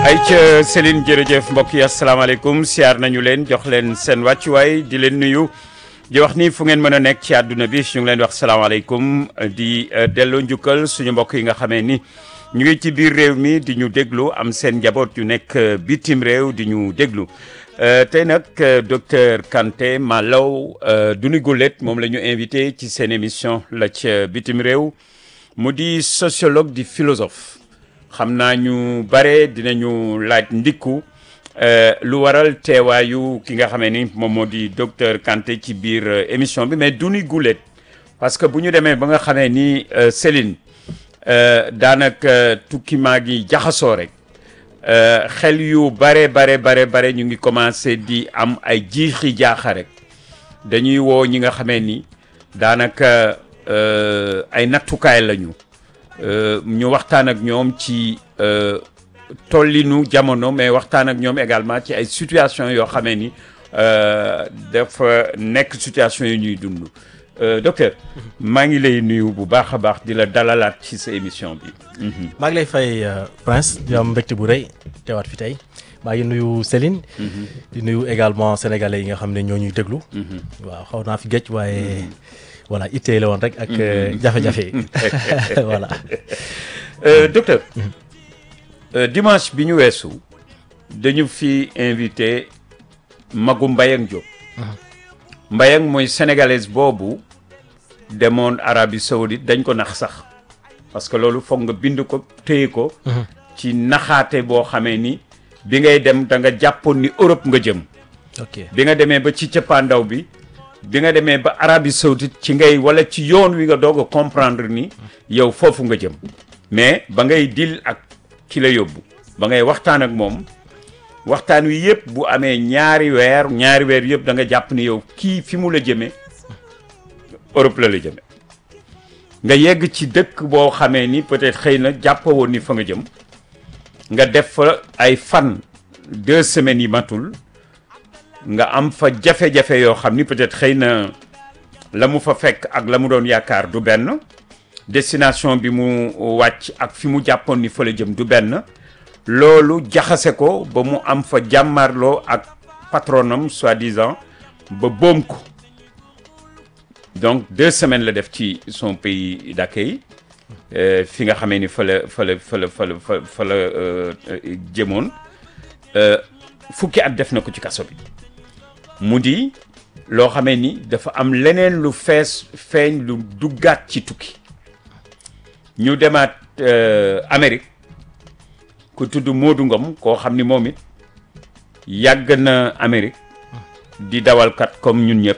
ayca Céline jërëjëf mbokk yi asalaamaaleykum siyaar nañu leen jox leen seen wàccuwaay di leen nuyu di wax ni fu ngeen mën a nekk ci àdduna bi ñu ngi leen di wax salaamaaleykum di delloo njukkal suñu mbokk yi nga xamee ni ñu ngi ci biir réew mi di ñu déglu am seen njaboot yu nekk bitim réew di ñu déglu tey nag docteur Kanté Malaw Duni Goulet moom la ñu invité ci seen émission la ca bitim réew mu di sociologue di philosophe xam naa ñu bare dinañu laaj ndikku lu waral teewaayu ki nga xamee ni moom moo di docteur Kanté ci biir émission bi mais Duni Goulet parce que bu ñu demee ba nga xamee ni Céline daanaka tukki maa ngi jaxasoo rek xel yu bare ñu ngi commencé di am ay jiixi jaaxa rek dañuy woo ñi nga xamee ni daanaka ay nattukaay lañu ñu waxtaan ak ñoom ci tollinu jamono mais waxtaan ak ñoom également ci ay situation yoo xamee ni dafa nekk situation yu ñuy dund docteur maa ngi lay nuyu bu baax a baax di la dalalaat ci sa émission bi. maa ngi lay fay Prince di am mbégte bu rëy teewaat fi tey maa ngi nuyu Céline. di nuyu également sénégalais yi nga xam ne ñoo ñuy déglu. waaw xaw naa fi géej waaye. voilà ittee la woon rek ak jafe-jafe voilà. docteur dimanche bi ñu weesu dañu fi invité Magu Mbayang Diop. Mbayang mooy sénégalaise boobu demoon Arabie Saoudite dañ ko nax sax parce que loolu foog nga bind ko téye ko. ci naxaate boo xamee ni bi ngay dem da nga jàppoon ni Europe nga jëm. ok bi nga demee ba ci cëppaandaw bi. bi nga demee ba Arabie Saoudite ci ngay wala ci yoon wi nga doog a comprendre ni yow foofu nga jëm mais ba ngay dil ak ki la yóbbu ba ngay waxtaan ak moom waxtaan wi yëpp bu amee ñaari weer yëpp da nga jàpp ni yow kii fi mu la jëmee Europe la jëmee nga yegg ci dëkk boo xamee ni peut-être xëy na jàppawoon ni fa nga jëm nga def fa ay fan 2 semaines yi matul nga am fa jafe-jafe yoo xam ni peut-être xëy na la mu fa fekk ak la mu doon yaakaar du benn destination bi mu wàcc ak fi mu jàppoon ni fa la jëm du benn loolu jaxase ko ba mu am fa jàmmarloo ak patronam soi-disant ba boom ko donc 2 semaines la def ci son pays d'accueil fi nga xamee ni fa la jëmoon fukki at def na ko ci kaso bi mu di loo xamee ni dafa am leneen lu feeñ lu duggaat ci tukki ñu demaat Amérique ku tudd Modou Ngom koo xam ni moom it yàgg na Amérique di dawalkat comme ñun ñëpp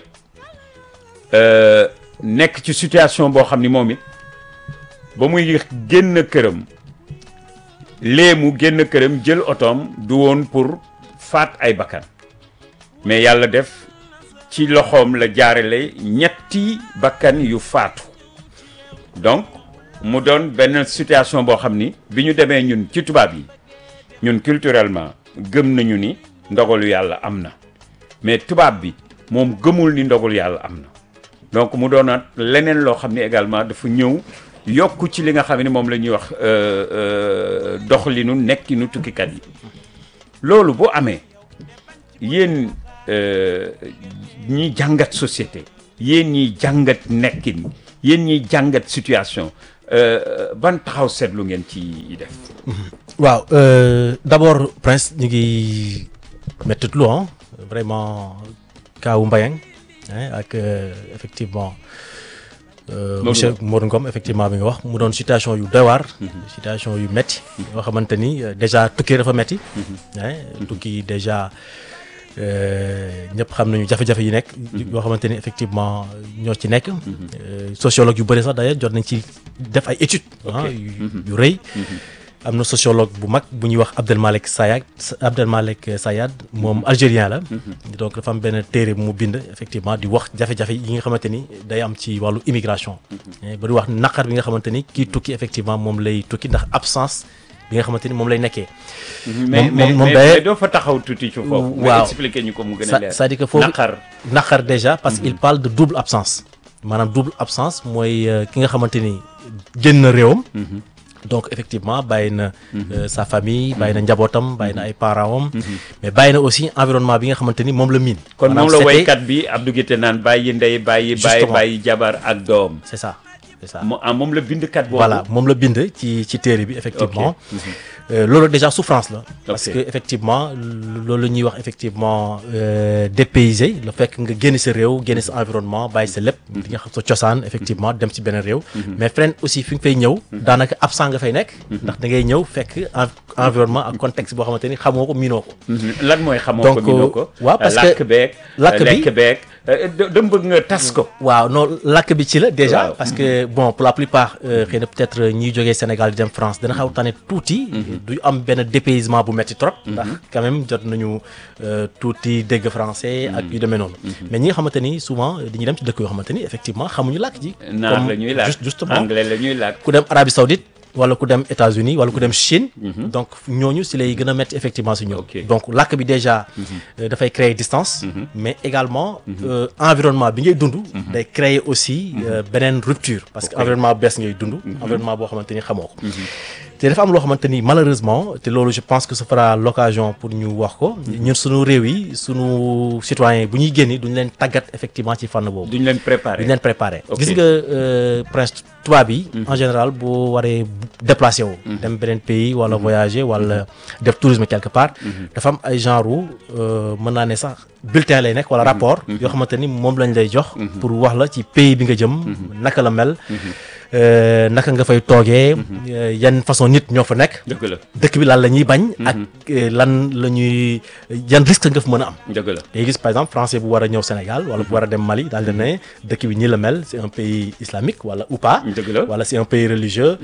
nekk ci situation boo xam ni moom it ba muy génn këram mu génn këram jël otoom du woon pour faat ay bakkan mais yàlla def ci loxoom la jaarale ñetti bakkan yu faatu donc mu doon benn situation boo xam ni bi ñu demee ñun ci tubaab yi ñun culturellement gëm nañu ni ndogalu yàlla am na mais tubaab bi moom gëmul ni ndogalu yàlla am na donc mu doonaat leneen loo xam ni également dafa ñëw yokk ci li nga xam ne moom la ñuy wax doxalinu nekkinu tukkikat yi loolu bu amee yéen ñiy jàngat société yéen ñiy jàngat nekkin yéen ñiy jàngat situation ban taxaw seetlu ngeen ci def. waaw d'abord Prince ñu ngi mettitlu vraiment kaawu Mbayang ak effectivement monsieur Modou Ngom effectivement bi nga wax mu doon situation yu doy waar situation yu metti yoo xamante ni déjà tukki dafa metti tukki déjà ñëpp xam nañu jafe-jafe yi nekk yoo xamante ni effectivement ñoo ci nekk sociologue yu bëri sax d'ailleurs jot nañ ci def ay études yu rëy am na sociologue bu mag bu ñuy wax Abdelmalek Sayad moom algérien la donc dafa am benn téere bu mu bind effectivement di wax jafe-jafe yi nga xamante ni day am ci wàllu immigration ba di wax naqar bi nga xamante ni kii tukki effectivement moom lay tukki ndax absence bi nga xamante ni moom lay nekkee. mais doo fa taxaw tuuti ci foofu. waaw expliquer ñu ko mu gën a leer. c'est-à-dire que foofu naqar déjà parce qu'il parle de double absence maanaam double absence mooy ki nga xamante ni génn réewam. donc effectivement bàyyi na sa famille bàyyi na njabootam bàyyi na ay parents am mais bàyyi na aussi environnement bi nga xamante ni moom la miin. kon moom la waykat bi Abdou Guité naan bàyyi ndey bàyyi jabar ak doom. c'est ça. moom la bindkat boobu. voilà moom la bind ci téere bi effectivement. loolu déjà souffrance la. parce que effectivement loolu ñuy wax effectivement dépaysé le fekk nga génn sa réew génn sa environnement bàyyi sa lépp. di nga xam sa cosaan effectivement dem ci beneen réew. mais feneen aussi fi nga fay ñëw. daanaka absent nga fay nekk. ndax da ngay ñëw fekk environnement ak contexte boo xamante ni xamoo ko miinoo ko. lan mooy xamoo ko miinoo ko. waaw parce que lekk beeg dama bëgg nga tas ko. waaw non lakk bi ci la déjà. parce que bon pour la plupart xëy na peut-être ñiy jógee Sénégal di dem France dana xaw tane tuuti. du am benn dépaysement bu metti trop. ndax quand même jot nañu tuuti dégg français ak yu demee noonu. mais ñi nga xamante ni souvent dañuy dem ci dëkk yoo xamante ni effectivement xamuñu làkk ji. naar la ñuy làkk justement anglais la ñuy làkk. ku dem Arabie Saoudite wala ku dem États-Unis wala ku dem Chine. donc ñooñu si lay gën a métti effectivement si ñoom. donc làkk bi déjà dafay créer distance. mais également environnement bi ngay dund. day créer aussi beneen rupture. parce que environnement bees ngay dund. environnement boo xamante ni xamoo ko. te dafa am loo xamante ni malheureusement te loolu je pense que ce fera l'occasion pour ñu wax ko. ñun sunu réew yi sunu citoyens bu ñuy génni duñu leen tàggat effectivement ci fànn boobu. duñu leen préparer. gis nga prince tubaab yi. en général boo waree déplacé wu. dem beneen pays wala voyager wala def tourisme quelque part. dafa am ay genre mën naa ne sax bulletin lay nekk wala rapport. yoo xamante ni moom lañ lay jox. pour wax la ci pays bi nga jëm. naka la mel. naka nga fay toogee. yan façon nit ñoo fa nekk. dëkk bi lan la ñuy bañ. ak lan la ñuy yan risque nga fa mën a am. dëgg la day gis par exemple français bu war a ñëw Sénégal wala bu war a dem Mali daal di ne dëkk bi nii la mel c'est un pays islamique wala ou pas. wala c'est un pays religieux.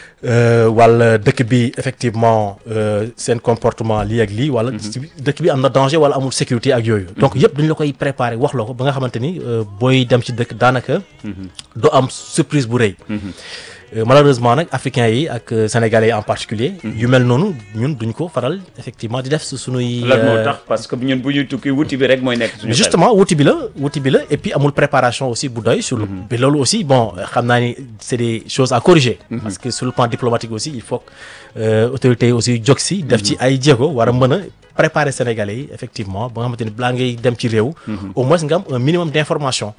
wala dëkk bi effectivement seen comportement lii ak lii wala dëkk bi am na danger wala amul sécurité ak yooyu. donc yëpp dañu la koy préparer wax la ko ba nga xamante ni booy dem ci dëkk daanaka. doo am surprise bu rëy. malheureusement nag africains yi ak sénégalais yi en particulier yu mel noonu ñun duñ ko faral effectivement di def sunuy. lan moo tax parce que ñun bu ñuy tukki wuti bi rek mooy nekk suñu. justement wuti bi la et puis amul préparation aussi bu doy sur le. bi loolu aussi bon xam naa ni c'est des choses à corriger. parce que sur le plan diplomatique aussi il faut que autorités yi aussi jóg si. def ci ay jéego war a mën a préparer sénégalais yi effectivement ba nga xamante ni balaa ngay dem ci réew. au moins nga am un minimum d'information.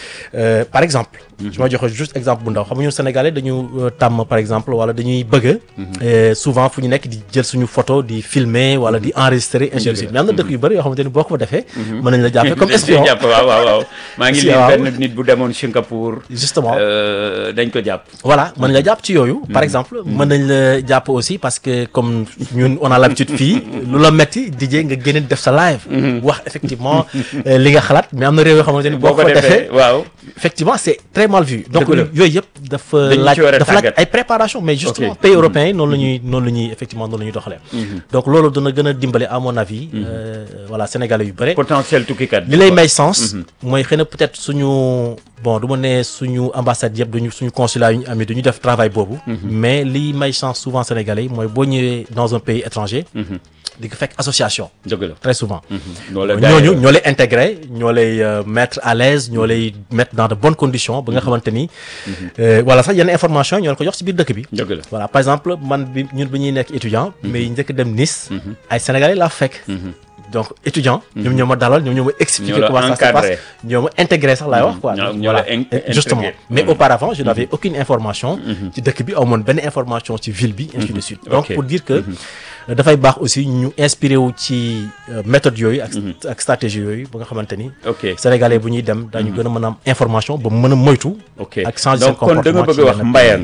par exemple. je ma joxe juste exemple bu ndaw xam nga ñun sénégalais dañu tàmm par exemple wala dañuy bëgg. souvent fu ñu nekk di jël suñu photo di filmer wala di enregistrer ainsi de suite mais am na dëkk yu bëri yoo xamante ni boo ko fa defee. mën nañ la jàppee comme espion. waaw maa ngi lii benn nit bu demoon Singapour. justement dañ ko jàpp. voilà mën nañ la jàpp ci yooyu. par exemple mën nañ la jàpp aussi parce que comme ñun on a l'habitude fii lu la metti DJ nga génne def sa live. wax effectivement li nga xalaat mais am na réew yoo xamante ni boo ko defee waaw effectivement c'est très mal vu. donc yooyu yëpp dafa laaj ay préparation mais justement pays européens yi noonu la ñuy effectivement noonu la ñuy doxalee. donc loolu dana gën a dimbale à mon avis. voilà sénégalais yu bëre. potentiel tukkikat li lay may sens. mooy xëy na peut-être suñu bon du ma ne suñu ambassade yëpp duñu suñu consulat yu ñu amee duñu def travail boobu. mais li may chance souvent sénégalais yi mooy boo ñëwee dans un pays étranger. di ko fekk association. dëgg la très souvent. ñooñu ñoo lay intégrer ñoo lay mettre à l'aise ñoo lay mettre dans de bonnes conditions ba nga xamante ni. voilà sax yenn information ñoo ko jox ci biir dëkk bi. dëgg la voilà par exemple man bi ñun bi ñuy nekk étudiant. mais njëkk dem Nice. ay sénégalais laa fekk. donc étudiant. ñoom ñoo ma dalal ñoom ñoo ma expliquer comment ça se passe ñoo ma intégré sax laay wax quoi. voilà justement mais auparavant je n'avais aucune information. ci dëkk bi amoon benn information ci ville bi ainsi de suite. donc pour dire que. dafay baax aussi ñu inspiré wu ci méthode yooyu ak stratégie yooyu ba nga xamante ni. sénégalais bu ñuy dem dañu gën a mën a am information ba mën a moytu. ak changer seen comportement donc kon da nga bëgg a wax Mbayang.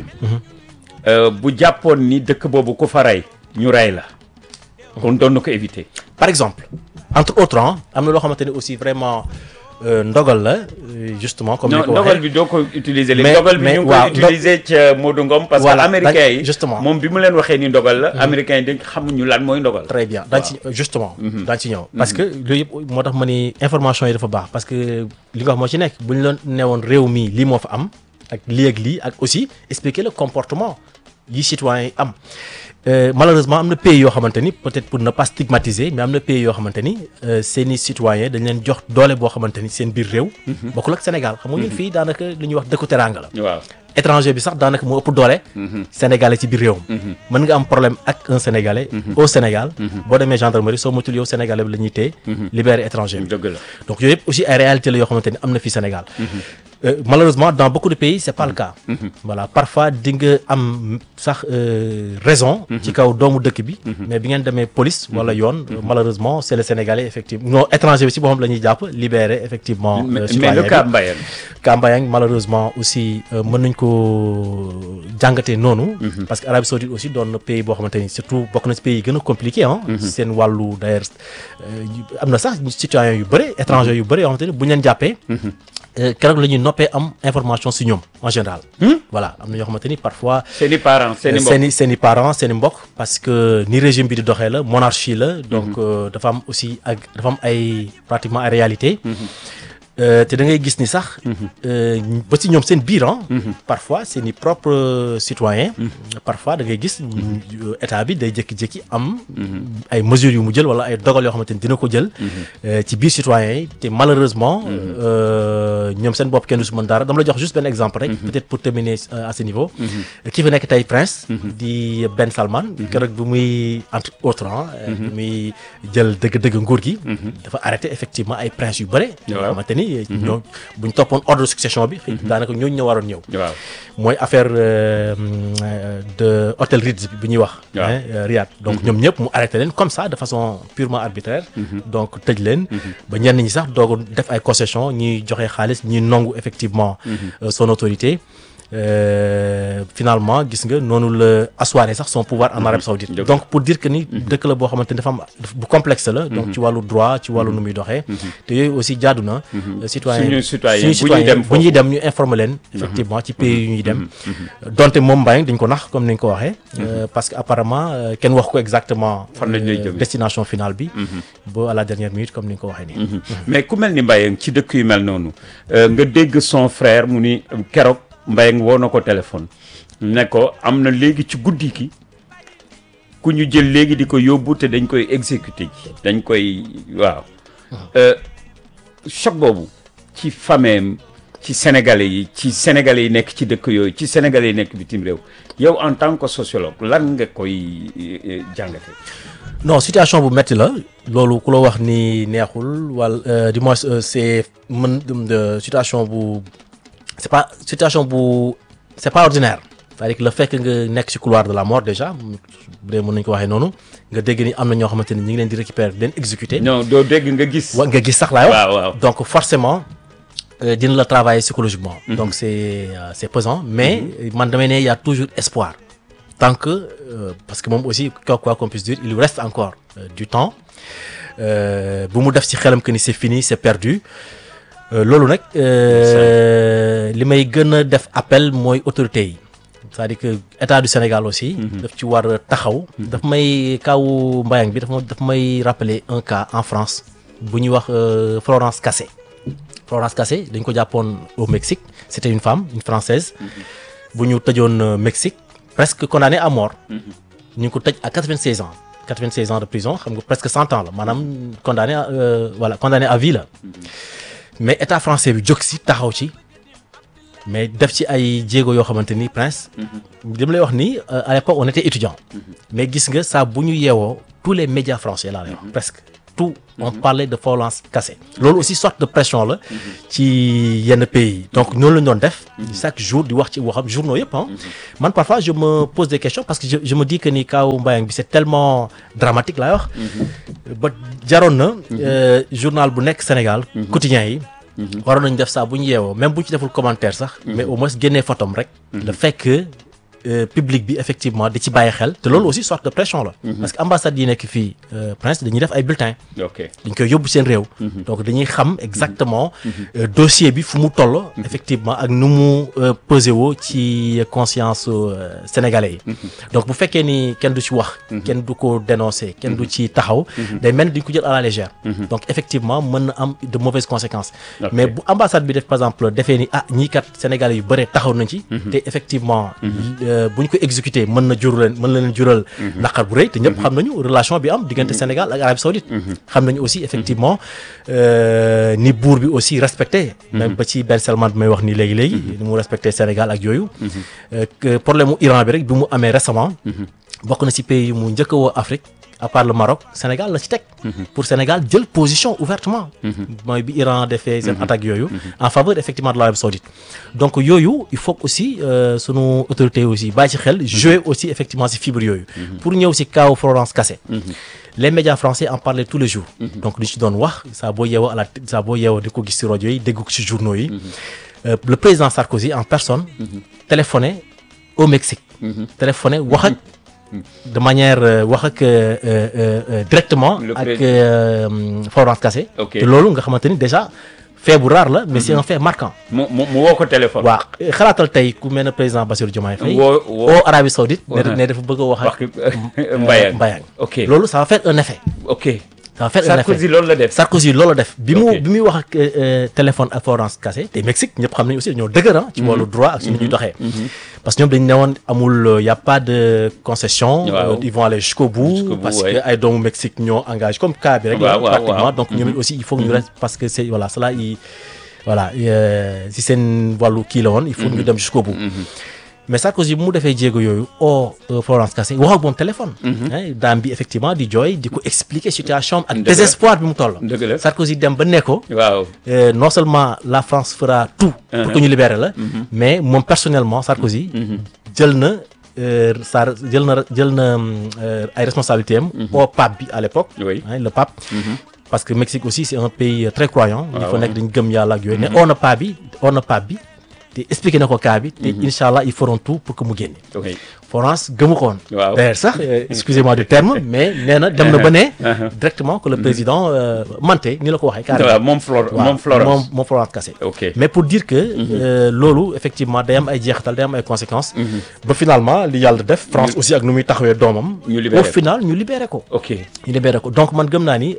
bu jàppoon ni dëkk boobu ku fa rey ñu rey la. kon doon na ko éviter. par exemple entre autres am na loo xamante ni aussi vraiment. ndogal la justement comme ni ko waxee ndogal bi doo ko utiliser léegi ndogal bi ñu ngi koy utiliser ca Modou Ngom parce que américains yi justement moom bi mu leen waxee ni ndogal la américains yi dañ xamuñu lan mooy ndogal. très bien daañu ci justement daañu ci ñëw parce que loolu yëpp moo tax ma ni information yi dafa baax parce que li nga wax moo ci nekk bu ñu la newoon réew mi lii moo fa am ak lii ak lii ak aussi expliquer le comportement yi citoyens yi am. malheureusement am na pays yoo xamante ni peut-être pour ne pas stigmatiser mais am na pays yoo xamante ni seeni citoyens dañ leen jox doole boo xamante ni seen biir réew. bokkul ak Sénégal xam nga ñun fii daanaka li ñuy wax dëkku teraanga la. waaw étranger bi sax daanaka moo ëpp doole sénégalais ci biir réewam mën nga am problème ak un sénégalais au Sénégal boo demee gendarmerie soo motul yow sénégalais bi la ñuy téye libérer étranger bi dëgg la donc yooyu yëpp aussi ay réalité la yoo xamante ni am na fii Sénégal malheureusement dans beaucoup de pays c'est pas le cas voilà parfois di nga am sax raison ci kaw doomu dëkk bi mais bi ngeen demee police wala yoon malheureusement c'est le sénégalais effectivement non étranger bi si boppam la ñuy jàpp libérer effectivement mais le cas Mbayang Mbayang malheureusement aussi mën nañ ko jàngatee noonu parce que Arabie Saoudite aussi doon na pays boo xamante ni surtout bokk na ci pays yi gën a compliqué seen wàllu d'ailleurs am na sax citoyens yu bëri étrangers yu bëri yoo xamante ni bu ñu leen jàppee keroog la ñuy noppee am information si ñoom en général voilà am na ñoo xamante ni parfois seen i parents seen i parents seen i mbokk parce que ni régime bi di doxee la monarchie la donc dafa am aussi ak dafa am ay pratiquement ay réalité te da ngay gis ni sax ba si ñoom seen biir parfois seen i propre citoyen parfois da ngay gis état bi day jékki-jékki am ay mesures yu mu jël wala ay dogal yoo xamante ni dina ko jël ci biir citoyens yi te malheureusement ñoom seen bopp kenn du si mën dara dama la jox juste benn exemple rek peut-être pour terminer à ce niveau ki fi nekk tey prince di Ben Salman keroog bi muy entre autres bi muy jël dëgg-dëgg nguur gi dafa arrêté effectivement ay prince yu bëre yoo xamante ni ñoo buñ toppoon ordre de succession bi daanaka ñooñu ñoo waroon ñëw mooy affaire de hôtel Ritz bi ñuy wax Riyad donc ñoom ñëpp mu arrêté leen comme ça de façon purement arbitraire donc tëj leen ba ñenn ñi sax doog def ay concession ñuy joxe xaalis ñuy nangu effectivement son autorité finalement gis nga noonu la asseoir sax son pouvoir en Arabie Saoudite donc pour dire que ni dëkk la boo xamante ni dafa am bu complexe la donc ci wàllu droit ci wàllu nu muy doxee te yooyu aussi jaadu na citoyen bu ñuy dem ñu informer leen effectivement ci pays yu ñuy dem donte moom Mbayang dañ ko nax comme ni ñu ko waxee parce que apparemment kenn wax ko exactement destination finale bi ba à la dernière minute comme ni ñu ko waxee nii mais ku mel ni Mbayang ci dëkk yu mel noonu nga dégg son frère mu ni keroog Mbayang woo na ko téléphone ne ko am na léegi ci guddi ki ku ñu jël léegi di ko yóbbu te dañ koy exécuter ji dañ koy waaw choc boobu ci fameem ci sénégalais yi nekk ci dëkk yooyu ci sénégalais yi nekk bitim réew yow en tant que sociologue lan nga koy jàngate non situation bu metti la loolu ku la wax ni neexul wala du moins c'est situation bu c'est pas ordinaire c'est-à-dire que le fait que nga nekk ci couloir de la mort déjà bu dee mën nañu ko waxee noonu nga dégg ni am na ñoo xamante ni ñu ngi leen di récupérer di leen exécuter. non doo dégg nga gis. nga gis sax laay wax waaw donc forcément dina la travailler psychologiquement. donc c'est pesant mais man damay ne y a toujours espoir tant que parce que moom aussi quoi qu'on puisse dire il lui reste encore du temps bu mu def ci xelam que ni c'est fini c'est perdu. loolu nag li may gën a def appel mooy autorités yi c'est-à-dire que état du Sénégal aussi daf ci war a taxaw daf may kawu Mbayang bi daf may rappeler un cas en France bu ñuy wax Florence Cassé dañ ko jàppoon au Mexique c'était une femme une française bu ñu tëjoon Mexique presque condamnée à mort ñu ngi ko tëj à 96 ans de prison xam nga presque 100 ans la maanaam condamné à vie la mais état français bi jóg si taxaw ci mais def ci ay jéego yoo xamante ni prince dama lay wax ni à l'époque on était étudiant mais gis nga saa bu ñu yeewoo tous les médias français laa lay wax presque tout on parlait de Florence Cassé loolu aussi sorte de pression la ci yenn pays donc noonu la ñu doon def chaque jour di wax ci waxam journaux yëpp man parfois je me pose des questions parce que je me dis que ni kaaw Mbayang bi c'est tellement dramatique laay wax ba jaroon na journal bu nekk Sénégal quotidien yi waroon nañu def saa bu ñu yeewoo même bu ñu ci deful commentaire sax mais au moins génnee photom rek le fait que public bi effectivement di ci bàyyi xel te loolu aussi sorte de pression la parce que ambassade yi nekk fii prince dañuy def ay bulletins dañ koy yóbbu seen réew donc dañuy xam exactement dossier bi fu mu toll effectivement ak nu mu pesé woo ci conscience sénégalais yi donc bu fekkee ni kenn du ci wax kenn du ko dénoncer kenn du ci taxaw day mel ni dañ ko jël à la légère donc effectivement mën na am de mauvaises conséquences mais bu ambassade bi def par exemple defee ni ñii kat sénégalais yu bëre taxaw nañ ci te effectivement bu ñu ko exécuté mën na leen jural naqar bu rëy te ñëpp xam nañu relation bi am diggante Sénégal ak Arabie Saoudite xam nañu aussi effectivement ni buur bi aussi respecté même ba ci Ben Salman bi may wax nii léegi ni mu respecté Sénégal ak yooyu problème mu Iran bi rek bi mu amee récemment bokk na ci pays mu njëkk a woo Afrique à part le Maroc Sénégal la ci teg pour Sénégal jël position ouvertement mooy bi Iran defee seen attaque yooyu en faveur effectivement de l'Arabie Saoudite donc yooyu il faut aussi sunu autorités aussi bàyyi ci xel jouer aussi effectivement ci fibre yooyu pour ñëw ci kaw Florence Cassé les médias français en parlaient tous les jours donc li ci doon wax saa boo yeewoo di ko gis ci rajo yi dégg ko ci journaux yi le président Sarkozy en personne téléphoné au Mexique téléphoné wax ak de manière wax ak directement ak Florence Cassé te loolu nga xamante ni déjà fait bu rare la mais c'est un fait marquant mu woo ko téléphone waaw xalaatal tey ku mel ne président Bassirou Diomaye Faye au Arabie Saoudite ne dafa bëgg a wax ak Mbayang loolu ça va faire un effet ça va faire un effet Sarkozy loolu la def bi muy wax ak téléphone ak Florence Cassé te Mexique ñëpp xam nañu aussi dañoo dëgër ci wàllu droit ak si ni ñuy doxee parce que ñoom dañu ne woon amul y a pas de concession ils vont aller jusqu'au bout parce que ay doomu Mexique ñoo engagé comme cas bi rek pratiquement donc ñoom aussi il faut que ñu reste parce que c'est voilà cela si seen wàllu kii la woon il faut que ñu dem jusqu'au bout mais Sarkozy bu mu defee jéego yooyu Florence Cassé wax ak moom téléphone daam bi effectivement di jooy di ko expliquer situation ak désespoir bi mu toll Sarkozy dem ba ne ko non seulement la France fera tout pour que ñu libérer la mais moom personnellement Sarkozy jël na ay responsabilités am au pape bi à l'époque le pape parce que Mexique aussi c'est un pays très croyant il faut nekk dañu gëm yàlla ak yooyu ne on na pape bi te expliqué na ko cas bi te incha allah ils feront tout pour que mu génne Florence gëmu ko woon d'ailleurs sax excusez-moi du terme mais nee na dem na ba ne directement que le président mentait ni la ko waxee carrément moom Florence Cassé mais pour dire que loolu effectivement day am ay jeexital day am ay conséquences ba finalement li yàlla def France aussi ak nu muy taxawee doomam au final ñu libéré ko donc man gëm naa ni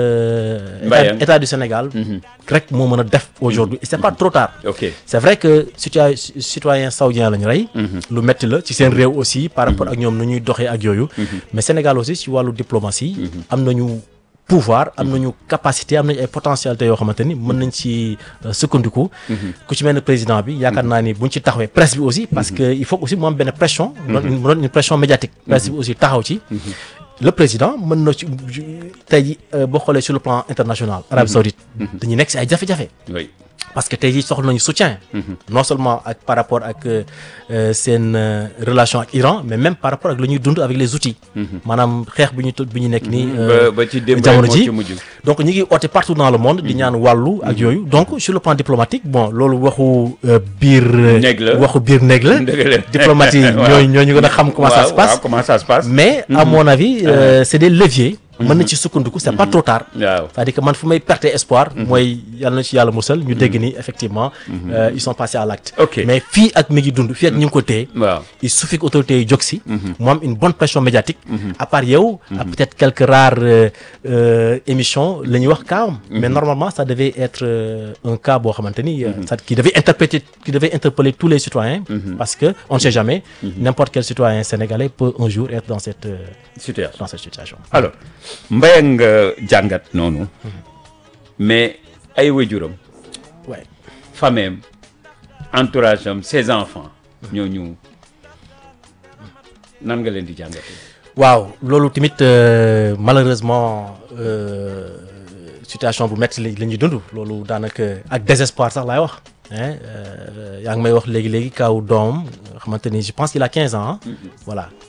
état du Sénégal rek moo mën a def aujourd'hui et c'est pas trop tard c'est vrai que citoyen saoudien lañu rey lu metti la ci seen réew aussi par rapport ak ñoom nu ñuy doxee ak yooyu mais Sénégal aussi ci wàllu diplomatie am nañu pouvoir am nañu capacité am nañu ay potentialité yoo xamante ni mën nañ ci sukkandiku ku ci mel ne président bi yaakaar naa ni buñ ci taxawee presse bi aussi parce que il faut aussi mu am benn pression doon une pression médiatique presse bi aussi taxaw ci le président mën na ci tey ji boo xoolee sur le plan international Arabie Saoudite dañuy nekk ci ay jafe-jafe parce que tey jii soxla nañu soutien non seulement ak par rapport ak seen relation ak Iran mais même par rapport ak la ñuy dund avec les outils maanaam xeex bi ñu nekk nii ba ci démb jamono ji donc ñu ngi oote partout dans le monde di ñaan wàllu ak yooyu donc sur le plan diplomatique bon loolu waxu biir néeg la diplomatie yi ñooñu gën a xam comment ça se passe mais à mon avis c'est des leviers mën na ci sukkandiku c'est pas trop tard c'est-à-dire que man fu may perte espoir mooy yàlla na ci yàlla musal ñu dégg ni effectivement ils sont passés à l'acte mais fii ak mi ngi dund fii ak ñu ngi ko téye il suffit que autorités yi jóg si mu am une bonne pression médiatique à part yow peut-être quelques rares émissions la ñuy wax kaam mais normalement ça devait être un cas boo xamante ni qui devait interpeller tous les citoyens parce que on ne sait jamais n'importe quel citoyen sénégalais peut un jour être dans cette situation alors Mbayang nga jàngat noonu mais ay waajuram famille entourage am ses enfants ñooñu nan nga leen di jàngatee waaw loolu tamit malheureusement situation bu métti la ñuy dund loolu daanaka ak désespoir sax laay wax yaa ngi may wax léegi kaw doom xamante ni je pense qu'il a 15 ans voilà